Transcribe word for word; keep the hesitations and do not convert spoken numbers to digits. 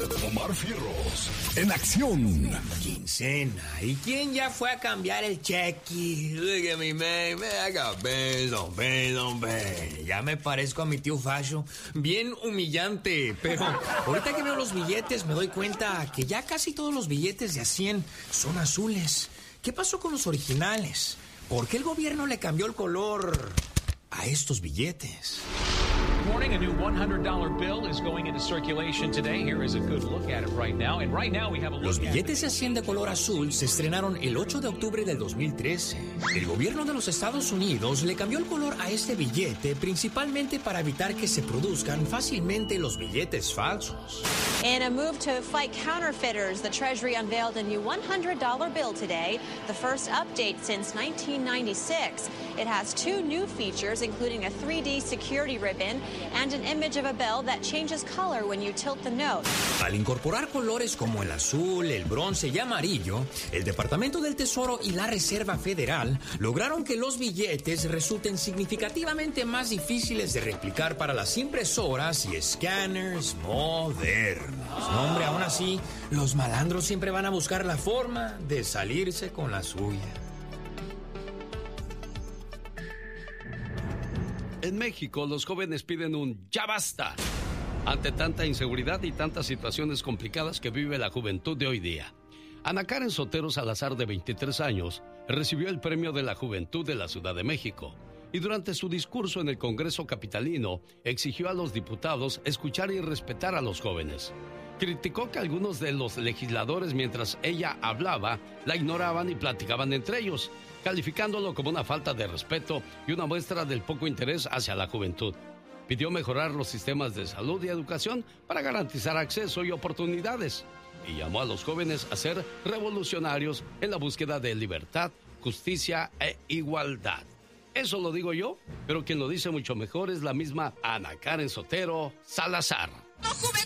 Omar Fierros, en acción. Quincena. ¿Y quién ya fue a cambiar el cheque? Look at me, man. Me haga peso, peso, peso. Ya me parezco a mi tío Facho. Bien humillante. Pero ahorita que veo los billetes me doy cuenta que ya casi todos los billetes de a cien son azules. ¿Qué pasó con los originales? ¿Por qué el gobierno le cambió el color a estos billetes? Morning, a new one hundred dollar bill is going into circulation today. Here is a good look at it right now. And right now we have a look. Los billetes de cien de color azul se estrenaron el ocho de octubre del dos mil trece. El gobierno de los Estados Unidos le cambió el color a este billete principalmente para evitar que se produzcan fácilmente los billetes falsos. In a move to fight counterfeiters, the Treasury unveiled a new one hundred dollar bill today, the first update since nineteen ninety-six. It has two new features, including a three D security ribbon and an image of a bell that changes color when you tilt the note. Al incorporar colores como el azul, el bronce y amarillo, el Departamento del Tesoro y la Reserva Federal lograron que los billetes resulten significativamente más difíciles de replicar para las impresoras y escáneres modernos. No, hombre, aún así, los malandros siempre van a buscar la forma de salirse con la suya. En México, los jóvenes piden un ¡ya basta! Ante tanta inseguridad y tantas situaciones complicadas que vive la juventud de hoy día. Ana Karen Sotero Salazar, de veintitrés años, recibió el Premio de la Juventud de la Ciudad de México. Y durante su discurso en el Congreso Capitalino, exigió a los diputados escuchar y respetar a los jóvenes. Criticó que algunos de los legisladores, mientras ella hablaba, la ignoraban y platicaban entre ellos, calificándolo como una falta de respeto y una muestra del poco interés hacia la juventud. Pidió mejorar los sistemas de salud y educación para garantizar acceso y oportunidades. Y llamó a los jóvenes a ser revolucionarios en la búsqueda de libertad, justicia e igualdad. Eso lo digo yo, pero quien lo dice mucho mejor es la misma Ana Karen Sotero Salazar. ¡No,